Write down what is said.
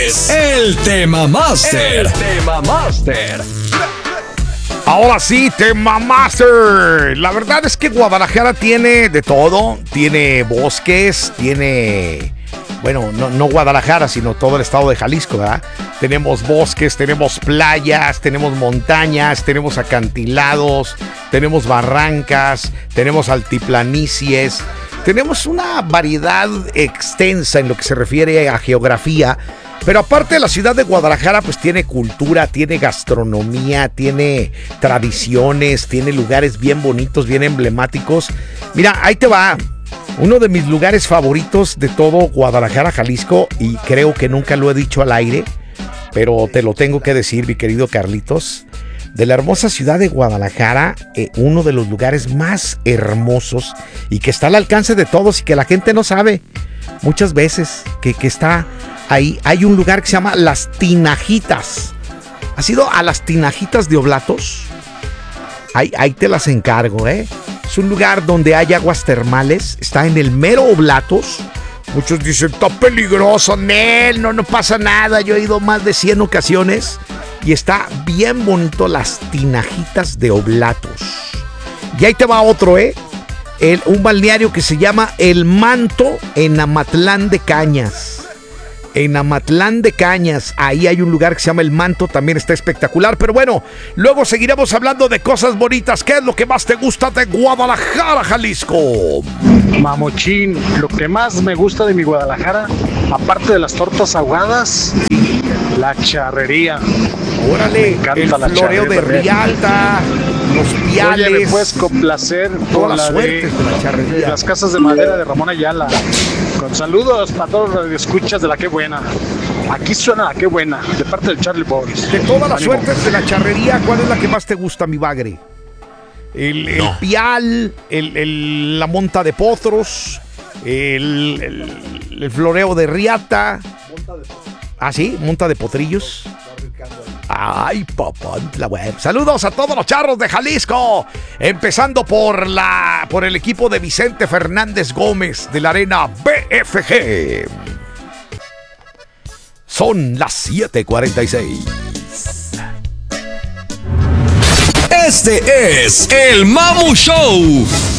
es el Tema Master. El Tema Master. Ahora sí, Tema Master. La verdad es que Guadalajara tiene de todo. Tiene bosques, tiene... Bueno, no Guadalajara, sino todo el estado de Jalisco, ¿verdad? Tenemos bosques, tenemos playas, tenemos montañas, tenemos acantilados, tenemos barrancas, tenemos altiplanicies. Tenemos una variedad extensa en lo que se refiere a geografía. Pero aparte, la ciudad de Guadalajara pues tiene cultura, tiene gastronomía, tiene tradiciones, tiene lugares bien bonitos, bien emblemáticos. Mira, ahí te va. Uno de mis lugares favoritos de todo Guadalajara, Jalisco, y creo que nunca lo he dicho al aire, pero te lo tengo que decir, mi querido Carlitos. De la hermosa ciudad de Guadalajara, uno de los lugares más hermosos y que está al alcance de todos y que la gente no sabe muchas veces que está ahí. Hay un lugar que se llama Las Tinajitas. ¿Has ido a Las Tinajitas de Oblatos? Ahí te las encargo, ¿eh? Es un lugar donde hay aguas termales. Está en el mero Oblatos. Muchos dicen, está peligroso, Nel, no pasa nada. Yo he ido más de 100 ocasiones. Y está bien bonito Las Tinajitas de Oblatos. Y ahí te va otro, ¿eh? Un balneario que se llama El Manto en Amatlán de Cañas. En Amatlán de Cañas, ahí hay un lugar que se llama El Manto, también está espectacular. Pero bueno, luego seguiremos hablando de cosas bonitas. ¿Qué es lo que más te gusta de Guadalajara, Jalisco? Mamochín, lo que más me gusta de mi Guadalajara, aparte de las tortas ahogadas, la charrería. Órale, el floreo de Rialta, los piales. Oye, me puedes complacer toda con la suerte de la charrería. de las casas de madera de Ramón Ayala. Con saludos para todos los radioescuchas de La Qué Buena. Aquí suena La Qué Buena, de parte del Charlie Boys. De todas las Ánimo. suertes de la charrería, ¿cuál es la que más te gusta, mi bagre? El pial, la monta de potros, el floreo de riata. ¿Ah, sí? Monta de potrillos. Ay, papá, la web. Saludos a todos los charros de Jalisco. Empezando por el equipo de Vicente Fernández Gómez de la Arena BFG. Son las 7:46. Este es el Mamu Show.